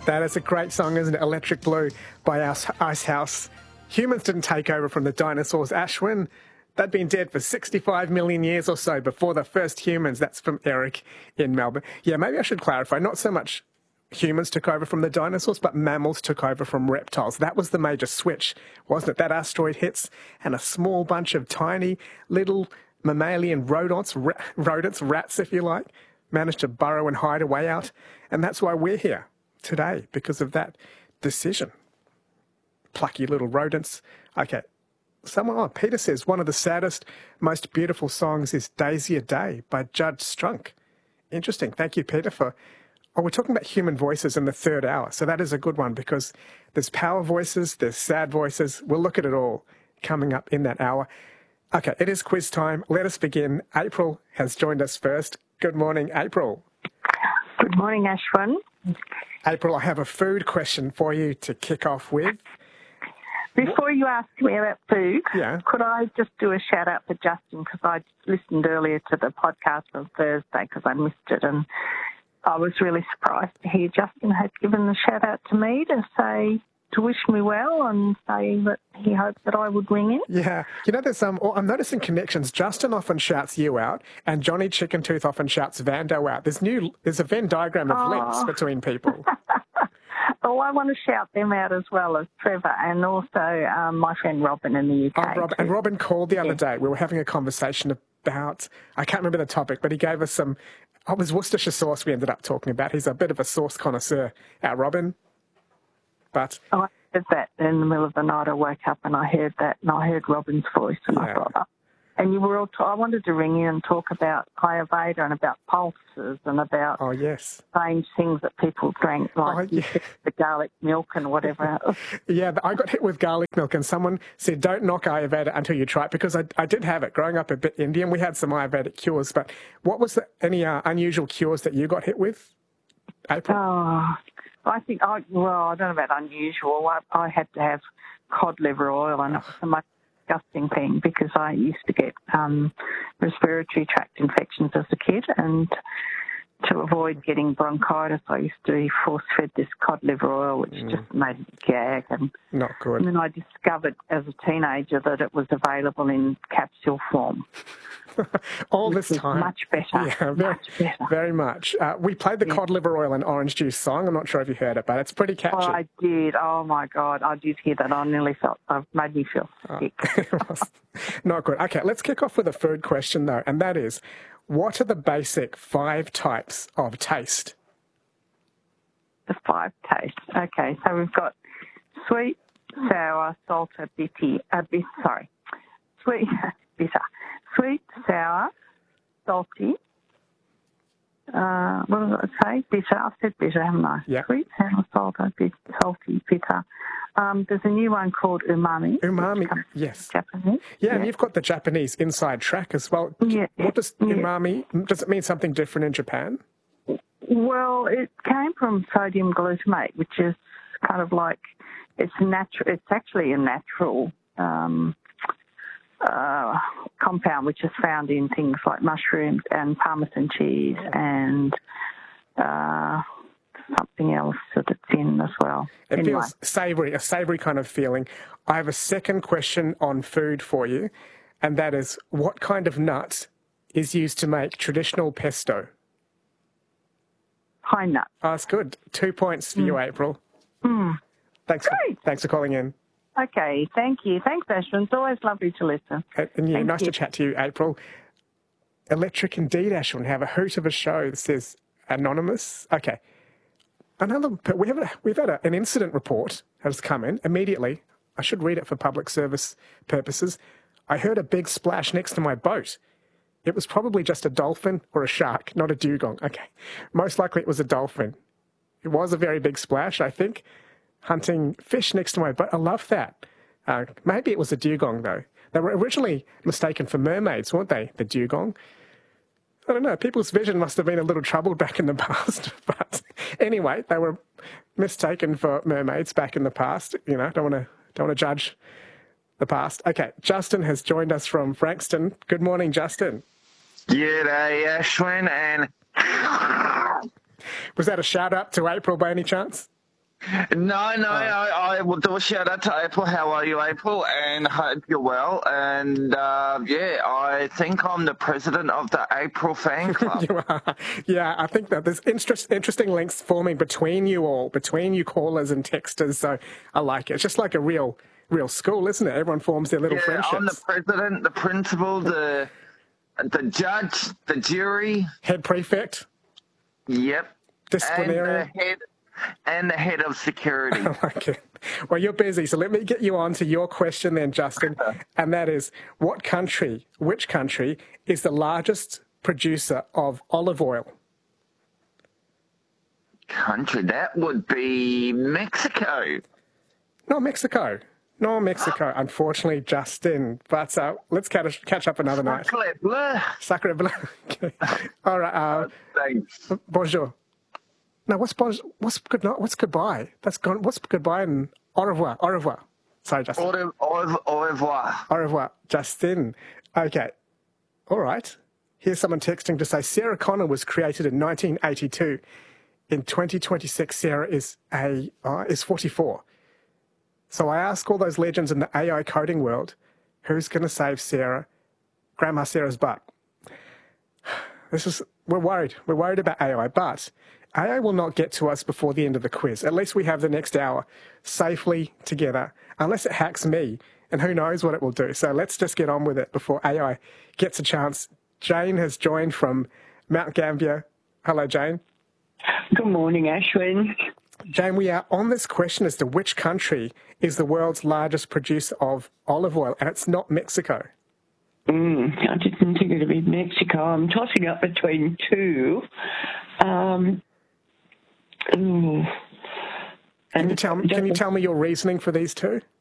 That is a great song, isn't it? Electric Blue by Icehouse. Humans didn't take over from the dinosaurs, Ashwin. They'd been dead for 65 million years or so before the first humans. That's from Eric in Melbourne. Yeah, maybe I should clarify. Not so much humans took over from the dinosaurs, but mammals took over from reptiles. That was the major switch, wasn't it? That asteroid hits and a small bunch of tiny little mammalian rodents, rats if you like, managed to burrow and hide a way out. And that's why we're here today, because of that decision. Plucky little rodents. Okay. Peter says one of the saddest, most beautiful songs is Daisy a Day by Judge Strunk. Interesting. Thank you, Peter, for... Oh, we're talking about human voices in the third hour, so that is a good one because there's power voices, there's sad voices. We'll look at it all coming up in that hour. Okay, it is quiz time. Let us begin. April has joined us first. Good morning, April. Good morning, Ashwin. April, I have a food question for you to kick off with. Before you ask me about food, yeah, could I just do a shout-out for Justin because I listened earlier to the podcast on Thursday because I missed it and I was really surprised to hear Justin had given the shout-out to me to wish me well and say that he hoped that I would ring in. Yeah. You know, I'm noticing connections. Justin often shouts you out and Johnny Chickentooth often shouts Vando out. There's a Venn diagram of links between people. Oh, I want to shout them out as well as Trevor and also my friend Robin in the UK. And Robin called the other day. We were having a conversation about, I can't remember the topic, but he gave us some, it was Worcestershire sauce we ended up talking about. He's a bit of a sauce connoisseur, our Robin. But I heard that in the middle of the night. I woke up and I heard that and I heard Robin's voice and I thought, and you were all I wanted to ring in and talk about Ayurveda and about pulses and about strange things that people drank, like the garlic milk and whatever. Yeah, I got hit with garlic milk and someone said, don't knock Ayurveda until you try it, because I did have it. Growing up a bit Indian, we had some Ayurvedic cures, but what was any unusual cures that you got hit with, April? Oh, I think, I don't know about unusual. I had to have cod liver oil and it was the most disgusting thing because I used to get respiratory tract infections as a kid, and to avoid getting bronchitis I used to be force-fed this cod liver oil, which just made me gag. And not good. And then I discovered as a teenager that it was available in capsule form. All this time. Much better. Yeah, much better. Very much. We played the cod liver oil and orange juice song. I'm not sure if you heard it, but it's pretty catchy. Oh, I did. Oh, my God. I did hear that. I nearly made me feel sick. Not good. Okay, let's kick off with a food question, though, and that is, what are the basic 5 types of taste? The 5 tastes. Okay, so we've got sweet, sour, salty, bitter. Sweet, sour, salty. What did I say? Bitter. I've said bitter, haven't I? Yeah. Sweet, sour, salty, bitter. There's a new one called umami. Umami, yes. Japanese. Yeah, and you've got the Japanese inside track as well. Yeah. What does umami, does it mean something different in Japan? Well, it came from sodium glutamate, which is kind of like, it's actually a natural compound which is found in things like mushrooms and Parmesan cheese and something else that it's in as well. It feels savoury, a savoury kind of feeling. I have a second question on food for you, and that is, what kind of nut is used to make traditional pesto? Pine nut. Oh, that's good. 2 points for you, April. Thanks for calling in. Okay, thank you. Thanks, Ashwin. It's always lovely to listen. And nice to chat to you, April. Electric indeed, Ashwin. Have a hoot of a show that says anonymous. Okay. We've had an incident report has come in immediately. I should read it for public service purposes. I heard a big splash next to my boat. It was probably just a dolphin or a shark, not a dugong. Okay. Most likely it was a dolphin. It was a very big splash, I think. Hunting fish next to my boat. I love that. Maybe it was a dugong, though. They were originally mistaken for mermaids, weren't they, the dugong? I don't know. People's vision must have been a little troubled back in the past. But anyway, they were mistaken for mermaids back in the past. You know, don't want to judge the past. Okay, Justin has joined us from Frankston. Good morning, Justin. G'day, Ashwin, and... Was that a shout-out to April by any chance? I will do a shout out to April. How are you, April? And hope you're well. And I think I'm the president of the April fan club. You are. Yeah, I think that there's interesting links forming between you all, between you callers and texters. So I like it. It's just like a real school, isn't it? Everyone forms their little friendships. I'm the president, the principal, the judge, the jury, head prefect. Yep. Disciplinarian. And the head of security. Okay. Well, you're busy, so let me get you on to your question then, Justin. And that is, which country is the largest producer of olive oil? Country? That would be Mexico. No, Mexico. Unfortunately, Justin. But let's catch up another night. Sacre bleu. Okay. All right. Thanks. Bonjour. No, what's goodbye? That's gone. What's goodbye in au revoir? Au revoir. Sorry, Justin. Au revoir. Au revoir, Justin. Okay. All right. Here's someone texting to say Sarah Connor was created in 1982. In 2026, Sarah is 44. So I ask all those legends in the AI coding world, who's going to save Sarah, Grandma Sarah's butt? We're worried. We're worried about AI, but AI will not get to us before the end of the quiz. At least we have the next hour safely together, unless it hacks me, and who knows what it will do. So let's just get on with it before AI gets a chance. Jane has joined from Mount Gambier. Hello, Jane. Good morning, Ashwin. Jane, we are on this question as to which country is the world's largest producer of olive oil, and it's not Mexico. I didn't think it would be Mexico. I'm tossing up between two. Can you tell me your reasoning for these two?